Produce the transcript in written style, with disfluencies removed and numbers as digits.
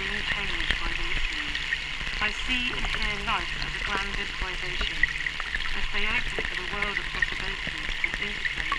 being changed by the listening. I see and hear life as a grand improvisation, as they open for the world of possibilities that interplay